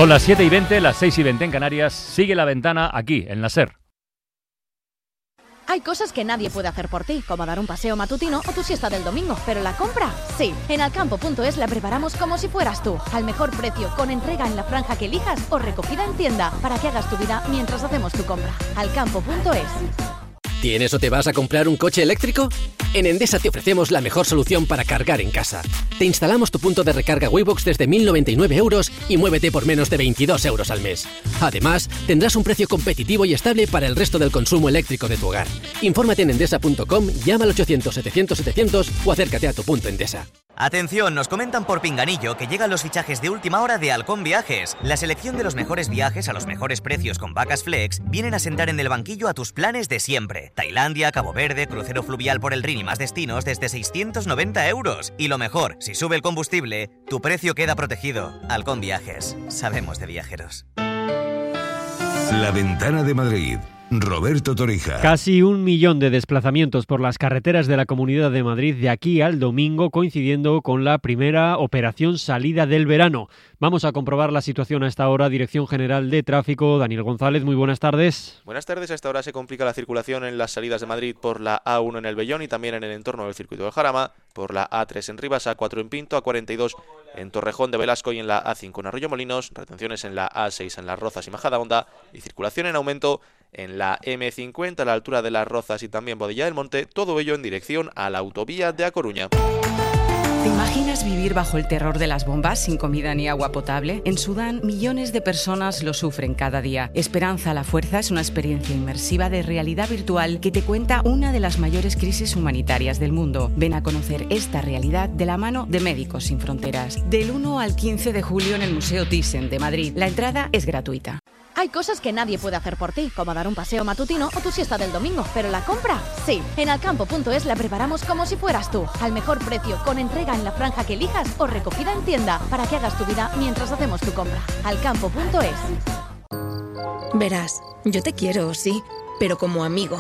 Son las 7:20, las 6:20 en Canarias. Sigue La Ventana aquí, en la SER. Hay cosas que nadie puede hacer por ti, como dar un paseo matutino o tu siesta del domingo, pero la compra, sí. En Alcampo.es la preparamos como si fueras tú, al mejor precio, con entrega en la franja que elijas o recogida en tienda, para que hagas tu vida mientras hacemos tu compra. Alcampo.es. ¿Tienes o te vas a comprar un coche eléctrico? En Endesa te ofrecemos la mejor solución para cargar en casa. Te instalamos tu punto de recarga Waybox desde 1.099 € y muévete por menos de 22 € al mes. Además, tendrás un precio competitivo y estable para el resto del consumo eléctrico de tu hogar. Infórmate en endesa.com, llama al 800-700-700 o acércate a tu punto Endesa. Atención, nos comentan por Pinganillo que llegan los fichajes de última hora de Halcón Viajes. La selección de los mejores viajes a los mejores precios con vacas flex vienen a sentar en el banquillo a tus planes de siempre. Tailandia, Cabo Verde, crucero fluvial por el Rin y más destinos desde 690 €. Y lo mejor, si sube el combustible, tu precio queda protegido. Halcón Viajes. Sabemos de viajeros. La Ventana de Madrid. Roberto Torija. Casi 1 millón de desplazamientos por las carreteras de la Comunidad de Madrid de aquí al domingo, coincidiendo con la primera operación salida del verano. Vamos a comprobar la situación a esta hora. Dirección General de Tráfico, Daniel González, muy buenas tardes. Buenas tardes. A esta hora se complica la circulación en las salidas de Madrid por la A1 en el Vellón y también en el entorno del circuito del Jarama, por la A3 en Rivas, A4 en Pinto, A42 en Torrejón de Velasco y en la A5 en Arroyomolinos, retenciones en la A6 en Las Rozas y Majadahonda y circulación en aumento en la M50 a la altura de Las Rozas y también Bodilla del Monte, todo ello en dirección a la autovía de A Coruña. ¿Te imaginas vivir bajo el terror de las bombas sin comida ni agua potable? En Sudán, millones de personas lo sufren cada día. Esperanza a la Fuerza es una experiencia inmersiva de realidad virtual que te cuenta una de las mayores crisis humanitarias del mundo. Ven a conocer esta realidad de la mano de Médicos Sin Fronteras. Del 1 al 15 de julio en el Museo Thyssen de Madrid. La entrada es gratuita. Hay cosas que nadie puede hacer por ti, como dar un paseo matutino o tu siesta del domingo, pero la compra, sí. En Alcampo.es la preparamos como si fueras tú, al mejor precio, con entrega en la franja que elijas o recogida en tienda, para que hagas tu vida mientras hacemos tu compra. Alcampo.es. Verás, yo te quiero, sí, pero como amigo.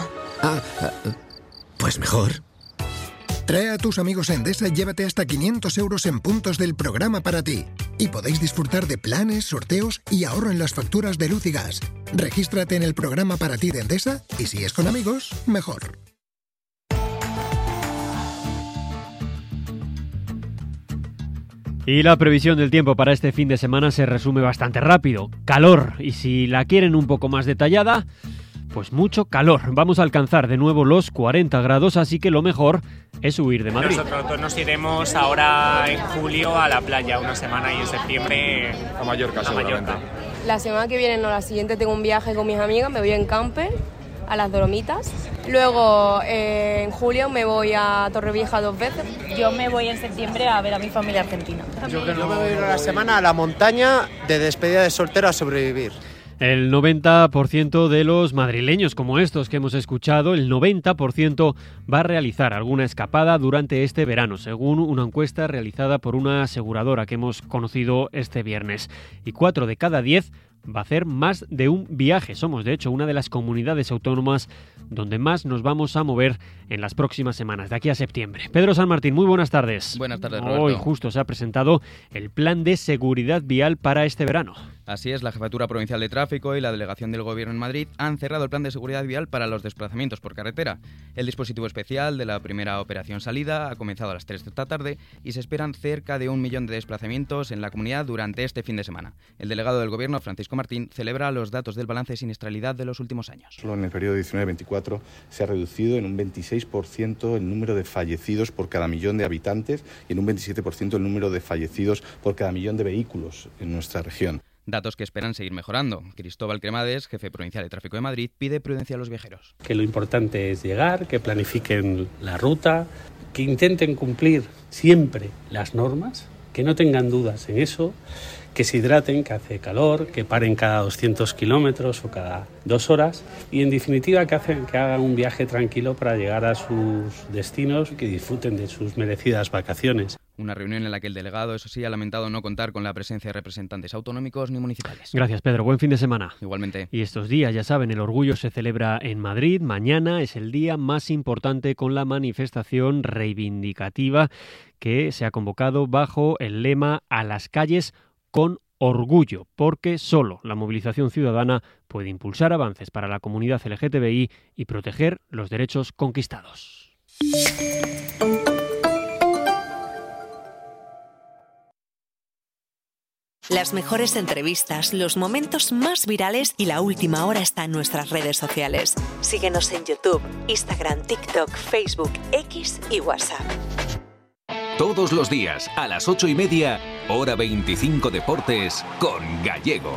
Pues mejor. Trae a tus amigos a Endesa y llévate hasta 500 € en puntos del programa para ti. Y podéis disfrutar de planes, sorteos y ahorro en las facturas de luz y gas. Regístrate en el programa para ti de Endesa y si es con amigos, mejor. Y la previsión del tiempo para este fin de semana se resume bastante rápido. Calor. Y si la quieren un poco más detallada, pues mucho calor. Vamos a alcanzar de nuevo los 40 grados, así que lo mejor es huir de Madrid. Nosotros nos iremos ahora en julio a la playa, una semana, y en septiembre a Mallorca. La semana que viene, no, la siguiente, tengo un viaje con mis amigas, me voy en camper a las Dolomitas. Luego en julio me voy a Torrevieja 2 veces. Yo me voy en septiembre a ver a mi familia argentina. Yo me voy una semana a la montaña de despedida de soltero a sobrevivir. El 90% de los madrileños como estos que hemos escuchado, el 90% va a realizar alguna escapada durante este verano, según una encuesta realizada por una aseguradora que hemos conocido este viernes. Y 4 de cada 10 va a hacer más de un viaje. Somos, de hecho, una de las comunidades autónomas donde más nos vamos a mover en las próximas semanas, de aquí a septiembre. Pedro San Martín, muy buenas tardes. Buenas tardes, Roberto. Hoy justo se ha presentado el plan de seguridad vial para este verano. Así es, la Jefatura Provincial de Tráfico y la Delegación del Gobierno en Madrid han cerrado el plan de seguridad vial para los desplazamientos por carretera. El dispositivo especial de la primera operación salida ha comenzado a las 3 de esta tarde y se esperan cerca de 1 millón de desplazamientos en la comunidad durante este fin de semana. El delegado del Gobierno, Francisco Martín, celebra los datos del balance de siniestralidad de los últimos años. Solo en el periodo 19-24 se ha reducido en un 26% el número de fallecidos por cada millón de habitantes y en un 27% el número de fallecidos por cada millón de vehículos en nuestra región. Datos que esperan seguir mejorando. Cristóbal Cremades, jefe provincial de Tráfico de Madrid, pide prudencia a los viajeros. Que lo importante es llegar, que planifiquen la ruta, que intenten cumplir siempre las normas, que no tengan dudas en eso, que se hidraten, que hace calor, que paren cada 200 kilómetros o cada 2 horas y, en definitiva, que hagan un viaje tranquilo para llegar a sus destinos y que disfruten de sus merecidas vacaciones. Una reunión en la que el delegado, eso sí, ha lamentado no contar con la presencia de representantes autonómicos ni municipales. Gracias, Pedro. Buen fin de semana. Igualmente. Y estos días, ya saben, el orgullo se celebra en Madrid. Mañana es el día más importante con la manifestación reivindicativa que se ha convocado bajo el lema "A las calles con orgullo, porque solo la movilización ciudadana puede impulsar avances para la comunidad LGTBI y proteger los derechos conquistados. Las mejores entrevistas, los momentos más virales y la última hora está en nuestras redes sociales. Síguenos en YouTube, Instagram, TikTok, Facebook, X y WhatsApp. Todos los días, a las 8:30, Hora 25 Deportes con Gallego.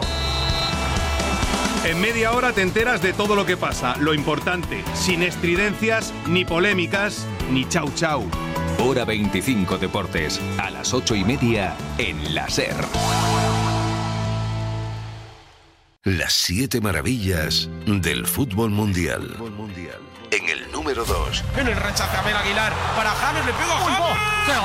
En media hora te enteras de todo lo que pasa, lo importante, sin estridencias, ni polémicas, ni chau chau. Hora 25 Deportes, a las 8:30 en la SER. Las 7 maravillas del fútbol mundial. En el número 2. En el rechace Abel Aguilar para James, le pegó a James.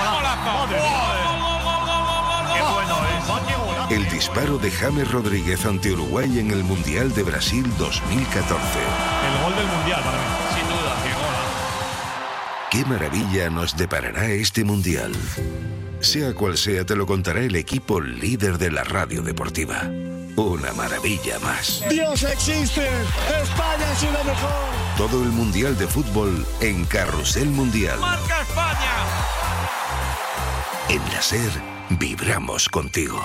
¡Qué bueno es! El disparo de James Rodríguez ante Uruguay en el Mundial de Brasil 2014. El gol del Mundial para mí. Sin duda, qué gol. ¿Qué maravilla nos deparará este Mundial? Sea cual sea, te lo contará el equipo líder de la radio deportiva. Una maravilla más. ¡Dios existe! ¡España es lo mejor! Todo el Mundial de Fútbol en Carrusel Mundial. ¡Marca España! En la SER, vibramos contigo.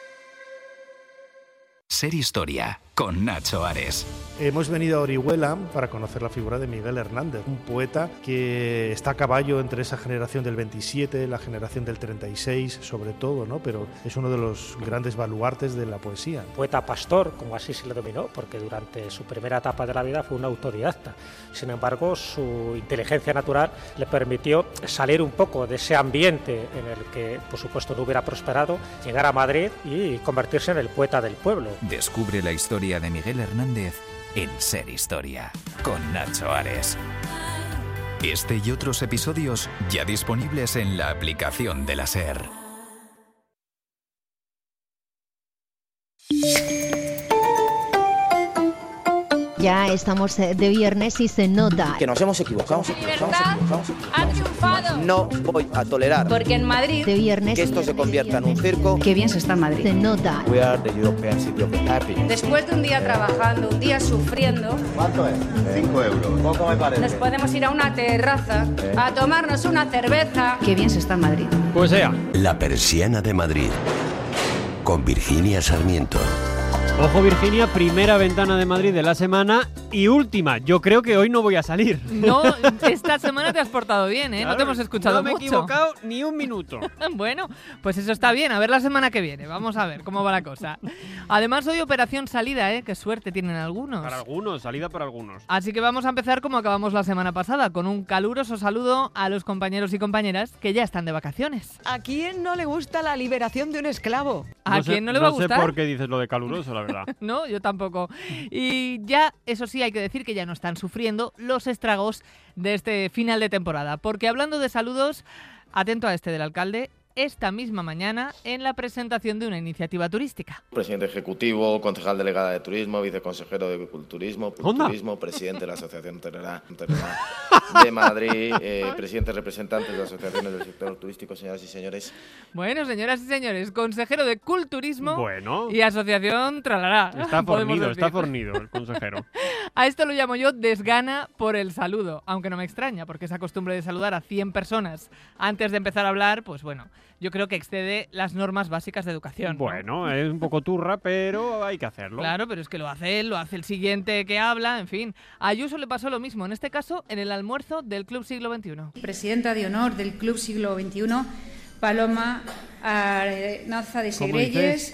SER Historia, con Nacho Ares. Hemos venido a Orihuela para conocer la figura de Miguel Hernández, un poeta que está a caballo entre esa generación del 27, la generación del 36, sobre todo, ¿no? Pero es uno de los grandes baluartes de la poesía. Poeta pastor, como así se le denominó, porque durante su primera etapa de la vida fue un autodidacta. Sin embargo, su inteligencia natural le permitió salir un poco de ese ambiente en el que, por supuesto, no hubiera prosperado, llegar a Madrid y convertirse en el poeta del pueblo. Descubre la historia de Miguel Hernández en SER Historia, con Nacho Ares. Este y otros episodios ya disponibles en la aplicación de la SER. Ya estamos de viernes y se nota. Que nos hemos equivocado. Ha triunfado. No voy a tolerar. Porque en Madrid. De viernes. Que esto se convierta en un circo. Qué bien se está en Madrid. Se nota. We are the European City of the Happy. Después de un día trabajando, un día sufriendo. ¿Cuánto es? 5 euros. Poco me parece. Nos podemos ir a una terraza a tomarnos una cerveza. Qué bien se está en Madrid. Pues sea. La Persiana de Madrid. Con Virginia Sarmiento. Ojo, Virginia, primera ventana de Madrid de la semana y última. Yo creo que hoy no voy a salir. No, esta semana te has portado bien, ¿eh? Claro, no te hemos escuchado mucho. No me he equivocado ni un minuto. Bueno, pues eso está bien. A ver la semana que viene. Vamos a ver cómo va la cosa. Además, hoy operación salida, ¿eh? Qué suerte tienen algunos. Para algunos, salida para algunos. Así que vamos a empezar como acabamos la semana pasada, con un caluroso saludo a los compañeros y compañeras que ya están de vacaciones. ¿A quién no le gusta la liberación de un esclavo? ¿A quién no le va a gustar? No sé por qué dices lo de caluroso, la verdad. No, yo tampoco. Y ya, eso sí, hay que decir que ya no están sufriendo los estragos de este final de temporada. Porque hablando de saludos, atento a este del alcalde, esta misma mañana en la presentación de una iniciativa turística. Presidente ejecutivo, concejal delegada de turismo, viceconsejero de culturismo, presidente de la Asociación Hotelera de Madrid, presidentes representantes de las asociaciones del sector turístico, señoras y señores. Bueno, señoras y señores, consejero de culturismo y asociación Tralará. Está fornido el consejero. A esto lo llamo yo desgana por el saludo, aunque no me extraña, porque esa costumbre de saludar a 100 personas antes de empezar a hablar, pues bueno, yo creo que excede las normas básicas de educación. Bueno, ¿no? Es un poco turra, pero hay que hacerlo. Claro, pero es que lo hace él, lo hace el siguiente que habla, en fin. A Ayuso le pasó lo mismo, en este caso, en el almuerzo del Club Siglo XXI. Presidenta de honor del Club Siglo XXI, Paloma Arenaza de Segrelles.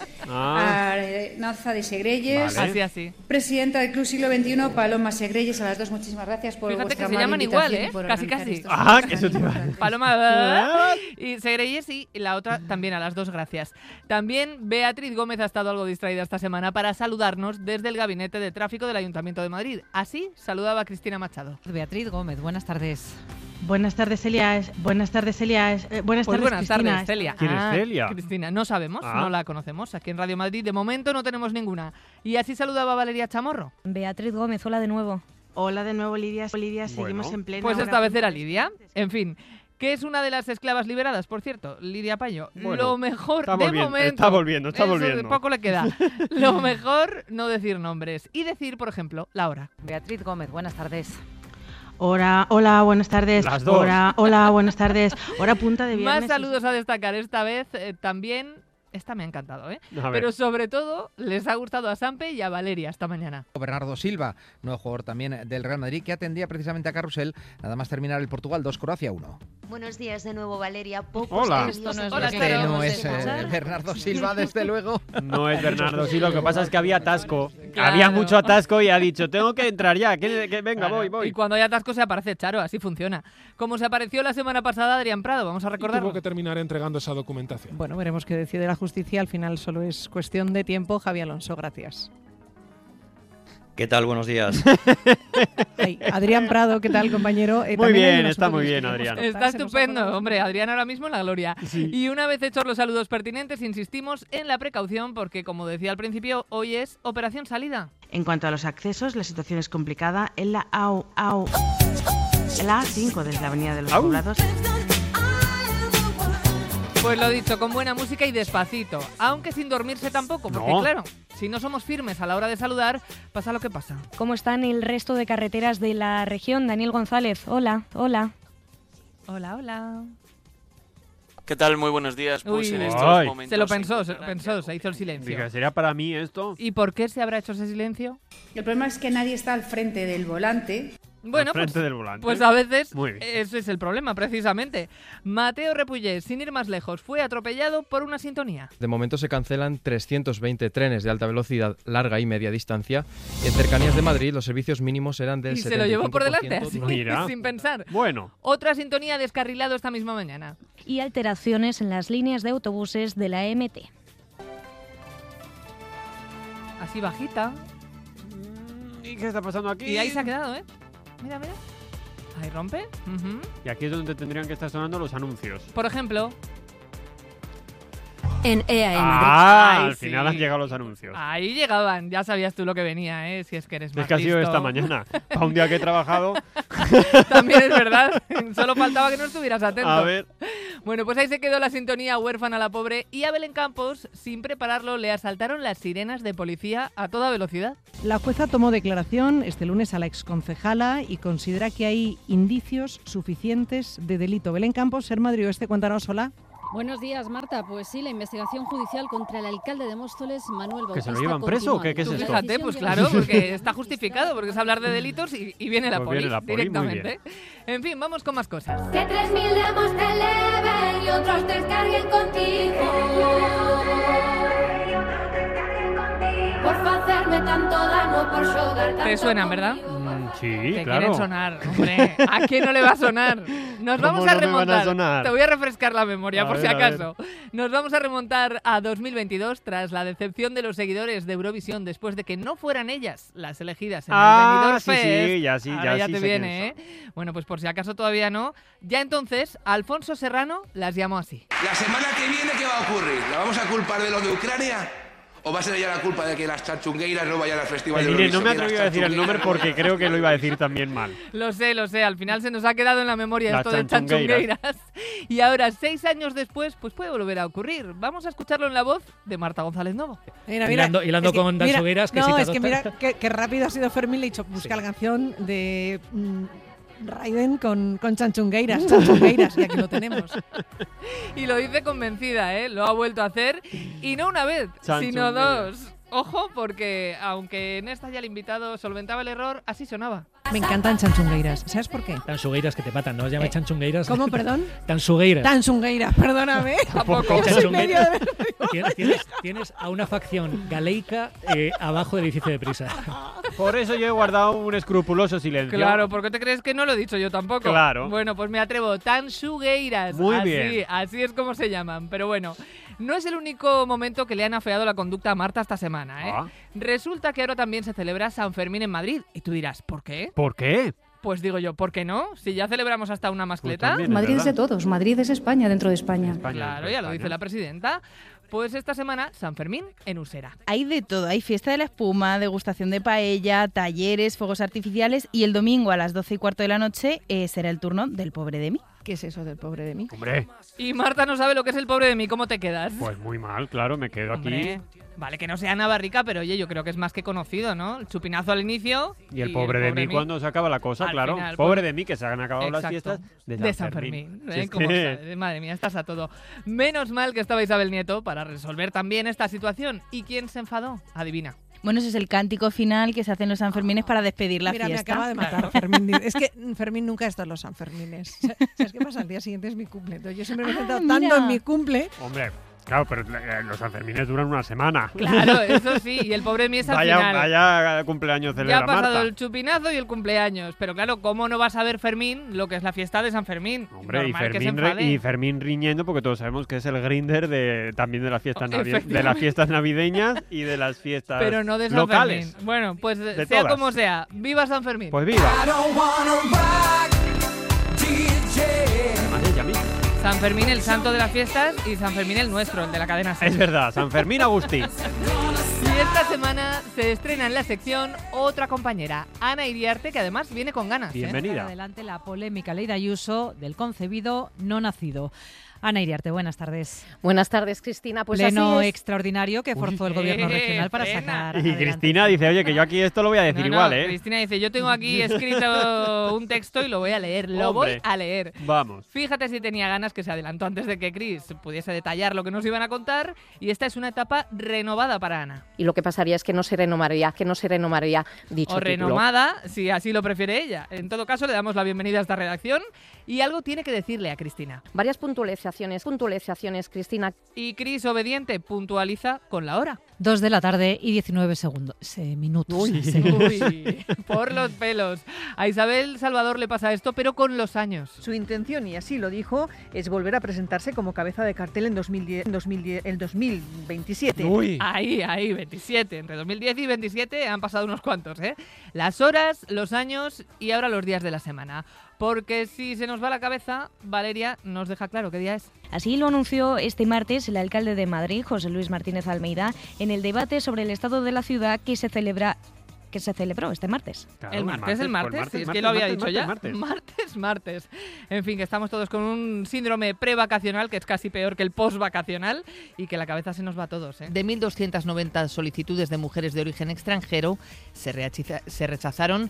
Arenaza de Segrelles. Vale. Así. Presidenta del Club Siglo XXI, Paloma Segrelles. A las dos, muchísimas gracias por vuestra amable invitación. Fíjate que se llaman igual, ¿eh? Casi. Eso te iba. Paloma y Segrelles y la otra también, a las dos, gracias. También Beatriz Gómez ha estado algo distraída esta semana para saludarnos desde el Gabinete de Tráfico del Ayuntamiento de Madrid. Así saludaba a Cristina Machado. Beatriz Gómez, buenas tardes. Buenas tardes, Celia. Buenas tardes, Celia. Buenas tardes, Celia. ¿Quién es Celia? Cristina, no sabemos, no la conocemos. Aquí en Radio Madrid, de momento, no tenemos ninguna. Y así saludaba Valeria Chamorro. Beatriz Gómez, hola de nuevo. Hola de nuevo, Lidia. Seguimos en pleno. Pues esta vez era Lidia. En fin, que es una de las esclavas liberadas, por cierto, Lidia Payo. Bueno, Lo mejor, está de volviendo, momento... está volviendo. Poco le queda. Lo mejor, no decir nombres. Y decir, por ejemplo, la hora. Beatriz Gómez, buenas tardes. Hola, buenas tardes. Las dos. Hola, buenas tardes. Hora punta de viernes. Más saludos a destacar esta vez también. Esta me ha encantado, ¿eh? Pero sobre todo les ha gustado a Sampe y a Valeria esta mañana. Bernardo Silva, nuevo jugador también del Real Madrid, que atendía precisamente a Carrusel, nada más terminar el Portugal 2, Croacia 1. Buenos días de nuevo, Valeria. Hola. Esto no es Hola, no es Bernardo Silva, desde luego. No es Bernardo Silva, lo que pasa es que había atasco. Claro. Había mucho atasco y ha dicho, tengo que entrar ya, que venga, Claro. voy. Y cuando hay atasco se aparece Charo, así funciona. Como se apareció la semana pasada Adrián Prado, vamos a recordarlo. Tuvo que terminar entregando esa documentación. Bueno, veremos qué decide la justicia. Al final solo es cuestión de tiempo. Javi Alonso, gracias. ¿Qué tal? Buenos días. Hey, Adrián Prado, ¿qué tal, compañero? Muy bien, está muy bien, Adrián. Está estupendo, hombre, Adrián ahora mismo en la gloria. Sí. Y una vez hechos los saludos pertinentes, insistimos en la precaución porque, como decía al principio, hoy es Operación Salida. En cuanto a los accesos, la situación es complicada en la la A5 desde la Avenida de los Poblados. Pues lo dicho, con buena música y despacito, aunque sin dormirse tampoco, porque claro, si no somos firmes a la hora de saludar, pasa lo que pasa. ¿Cómo están el resto de carreteras de la región? Daniel González, hola. Hola. ¿Qué tal? Muy buenos días. Pues Uy, en estos momentos se lo pensó, se hizo el silencio. Diga, ¿sería para mí esto? ¿Y por qué se habrá hecho ese silencio? El problema es que nadie está al frente del volante. Bueno, frente del volante. Pues a veces Muy bien. ese es el problema, precisamente. Mateo Repullés, sin ir más lejos, fue atropellado por una sintonía. De momento se cancelan 320 trenes de alta velocidad, larga y media distancia. En cercanías de Madrid los servicios mínimos eran del 75%. Y se lo llevó por delante, así, Mira. sin pensar. Bueno. Otra sintonía descarrilado esta misma mañana. Y alteraciones en las líneas de autobuses de la MT. Así bajita. ¿Y qué está pasando aquí? Y ahí se ha quedado, ¿eh? Mira. Ahí rompe. Y aquí es donde tendrían que estar sonando los anuncios. Por ejemplo... En EAE Madrid. Al final han llegado los anuncios. Ahí llegaban. Ya sabías tú lo que venía, ¿eh? Si es que eres más Es que ha sido listo. esta mañana. Para un día que he trabajado... También es verdad. Solo faltaba que no estuvieras atento. A ver. Bueno, pues ahí se quedó la sintonía Huérfana la pobre y a Belén Campos, sin prepararlo, le asaltaron las sirenas de policía a toda velocidad. La jueza tomó declaración este lunes a la exconcejala y considera que hay indicios suficientes de delito. Belén Campos, Ser Madrid Oeste, cuéntanos, hola. Buenos días, Marta. Pues sí, la investigación judicial contra el alcalde de Móstoles, Manuel Bautista. ¿Que se lo llevan preso o qué es esto? Fíjate, pues claro, porque está justificado, porque es hablar de delitos y viene la poli directamente. En fin, vamos con más cosas. Que 3.000 demos te eleven y otros 3 carguen contigo. Por hacerme tanto daño, por xogar tanto. Te suenan, ¿verdad? Sí, te claro. Quieren sonar, hombre. ¿A quién no le va a sonar? Nos vamos a remontar. Te voy a refrescar la memoria, por si acaso. Nos vamos a remontar a 2022 tras la decepción de los seguidores de Eurovisión después de que no fueran ellas las elegidas en el Benidorm Fest. Ya te viene, ¿eh? Bueno, pues por si acaso todavía no. Ya entonces, Alfonso Serrano las llamó así. La semana que viene, ¿qué va a ocurrir? ¿La vamos a culpar de lo de Ucrania? ¿O va a ser ya la culpa de que las chanchungueiras no vayan al festival de Eurovisión? No me atreví a decir el nombre porque creo que lo iba a decir también mal. Lo sé. Al final se nos ha quedado en la memoria esto de chanchungueiras. Y ahora, 6 años después, pues puede volver a ocurrir. Vamos a escucharlo en la voz de Marta González Novo. Hilando con Chanchungueiras. No, es que mira qué rápido ha sido Fermín. Le he dicho, busca la canción de... Raiden con chanchungueiras, y aquí lo tenemos. Y lo dice convencida, ¿eh? Lo ha vuelto a hacer, y no una vez, sino 2. Ojo, porque aunque en esta ya el invitado solventaba el error, así sonaba. Me encantan chanchungueiras. ¿Sabes por qué? Tansugueiras que te matan, ¿no? Os llamáis chanchungueiras. ¿Cómo, perdón? Tansugueiras, perdóname. ¿A poco? Tienes a una facción galeica abajo del edificio de Prisa. Por eso yo he guardado un escrupuloso silencio. Claro, ¿por qué te crees que no lo he dicho yo tampoco? Claro. Bueno, pues me atrevo. Tansugueiras. Muy bien. Así es como se llaman. Pero bueno, no es el único momento que le han afeado la conducta a Marta esta semana, ¿eh? Resulta que ahora también se celebra San Fermín en Madrid. Y tú dirás, ¿por qué? ¿Por qué? Pues digo yo, ¿por qué no? Si ya celebramos hasta una mascleta. Pues Madrid es de todos, Madrid es España dentro de España. Claro, ya lo dice la presidenta. Pues esta semana, San Fermín en Usera. Hay de todo, hay fiesta de la espuma, degustación de paella, talleres, fuegos artificiales y el domingo a las 12:15 de la noche será el turno del Pobre de mí. ¿Qué es eso del pobre de mí? Hombre. Y Marta no sabe lo que es el pobre de mí. ¿Cómo te quedas? Pues muy mal, claro, me quedo Hombre, aquí. Vale, que no sea Ana Barrica, pero oye, yo creo que es más que conocido, ¿no? El chupinazo al inicio. Y el pobre de mí cuando se acaba la cosa, al claro. final, pobre de mí que se han acabado Exacto. las fiestas de San Fermín. Si es ¿Cómo que- está? Madre mía, estás a todo. Menos mal que estaba Isabel Nieto para resolver también esta situación. ¿Y quién se enfadó? Adivina. Bueno, ese es el cántico final que se hace en los Sanfermines para despedir la Mira, fiesta. me acaba de matar Fermín. Es que Fermín nunca está en los Sanfermines. ¿Sabes qué pasa? Al día siguiente es mi cumple. Entonces yo siempre me he centrado mira. tanto en mi cumple. Hombre, claro, pero los Sanfermines duran una semana. Claro, eso sí. Y el pobre de mí es al Vaya, final. vaya cumpleaños Ya celebra ha pasado Marta. el chupinazo y el cumpleaños. Pero claro, ¿cómo no vas a ver Fermín lo que es la fiesta de San Fermín? Hombre, y Normal que se Fermín, enfade. y Fermín riñendo porque todos sabemos que es el grinder también de las fiestas Efectivamente. navideñas y de las fiestas Pero no de San locales. Fermín. Bueno, pues De sea todas. como sea, ¡viva San Fermín! Pues viva. Además, ella misma. San Fermín, el santo de las fiestas, y San Fermín, el nuestro, el de la cadena SER. Es verdad, San Fermín Agustín. Y esta semana se estrena en la sección otra compañera, Ana Iriarte, que además viene con ganas. Bienvenida. Adelante la polémica ley de Ayuso del concebido no nacido. Ana Iriarte, buenas tardes. Buenas tardes, Cristina. Pues Pleno así es. extraordinario que forzó el gobierno regional para sacar Y adelante. Cristina dice, oye, que yo aquí esto lo voy a decir No, igual, ¿eh? Cristina dice, yo tengo aquí escrito un texto y lo voy a leer, lo Hombre. voy a leer. Vamos. Fíjate si tenía ganas, que se adelantó antes de que Cris pudiese detallar lo que nos iban a contar, y esta es una etapa renovada para Ana. Y lo que pasaría es que no se renovaría dicho O título. renomada, si así lo prefiere ella. En todo caso, le damos la bienvenida a esta redacción y algo tiene que decirle a Cristina. Varias puntualizaciones, Cristina. Y Cris, obediente, puntualiza con la hora. 2 de la tarde y 19 minutos. Uy, por los pelos. A Isabel Salvador le pasa esto, pero con los años. Su intención, y así lo dijo, es volver a presentarse como cabeza de cartel en 2027. Uy. Ahí, 27. Entre 2010 y 27 han pasado unos cuantos, ¿eh? Las horas, los años y ahora los días de la semana. Porque si se nos va la cabeza, Valeria nos deja claro qué día es. Así lo anunció este martes el alcalde de Madrid, José Luis Martínez Almeida, en el debate sobre el estado de la ciudad que se celebró este martes. Claro, el martes, si es que lo había dicho ya. Martes. En fin, que estamos todos con un síndrome prevacacional que es casi peor que el postvacacional y que la cabeza se nos va a todos, ¿eh? De 1.290 solicitudes de mujeres de origen extranjero, se rechazaron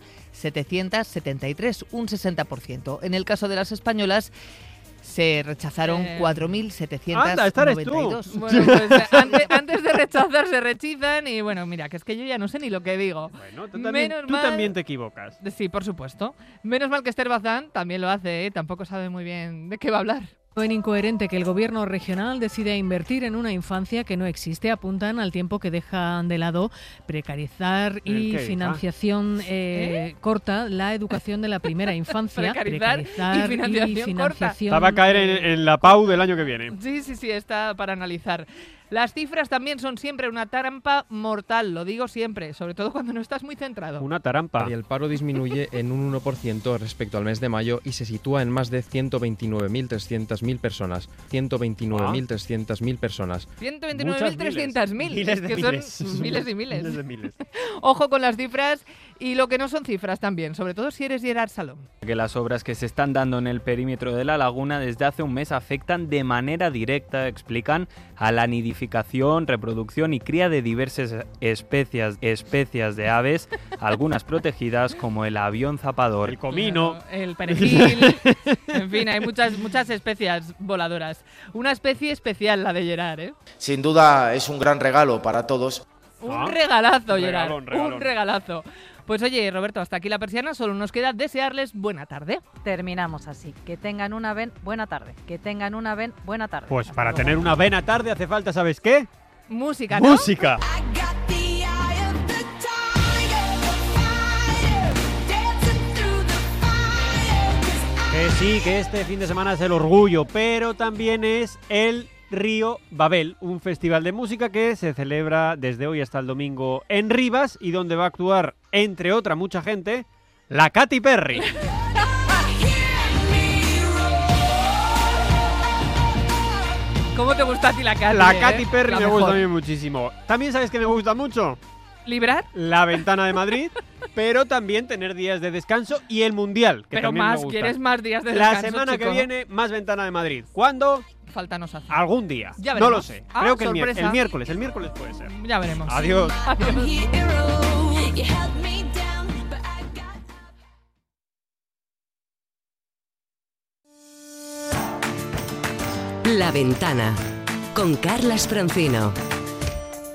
773, un 60%. En el caso de las españolas, se rechazaron 4.792. ¡Anda, esta eres tú! Bueno, pues antes de rechazar se rechizan y bueno, mira, que es que yo ya no sé ni lo que digo. Bueno, tú también te equivocas. Sí, por supuesto. Menos mal que Esther Bazán también lo hace, ¿eh? Tampoco sabe muy bien de qué va a hablar. En incoherente que el gobierno regional decida invertir en una infancia que no existe, apuntan al tiempo que dejan de lado precarizar y financiación corta la educación de la primera infancia. Precarizar y financiación corta. Va a caer en la PAU del año que viene. Sí, está para analizar. Las cifras también son siempre una trampa mortal, lo digo siempre, sobre todo cuando no estás muy centrado. Una trampa. Y el paro disminuye en un 1% respecto al mes de mayo y se sitúa en más de 129.300.000 personas. 129.300.000 personas. 129.300.000. Miles de que miles. Son miles y miles. Miles de miles. Ojo con las cifras y lo que no son cifras también, sobre todo si eres Gerard Salom. Que las obras que se están dando en el perímetro de la laguna desde hace un mes afectan de manera directa, explican, a la nidificación, reproducción y cría de diversas especies de aves, algunas protegidas como el avión zapador. El comino. El perejil. En fin, hay muchas especies voladoras. Una especie especial la de Gerard, ¿eh? Sin duda es un gran regalo para todos. Un regalazo, Gerard. Regalón. Un regalazo. Pues oye, Roberto, hasta aquí la persiana. Solo nos queda desearles buena tarde. Terminamos así. Que tengan una buena tarde. Que tengan una buena tarde. Pues para tener una buena tarde hace falta, ¿sabes qué? Música, ¿no? ¡Música! Que sí, que este fin de semana es el orgullo, pero también es el Río Babel, un festival de música que se celebra desde hoy hasta el domingo en Rivas y donde va a actuar, entre otra mucha gente, la Katy Perry. ¿Cómo te gusta a ti la Katy? La Katy Perry la me mejor. gusta a mí muchísimo. También sabes que me gusta mucho ¿Librar? La Ventana de Madrid, pero también tener días de descanso y el Mundial, que pero también más, me gusta. ¿quieres más días de descanso, La semana chico? que viene, más Ventana de Madrid. ¿Cuándo? Falta nos hace. Algún día. Ya no veremos. lo sé. Ah, Creo que el sorpresa. miércoles puede ser. Ya veremos. Adiós. La Ventana con Carlas Francino.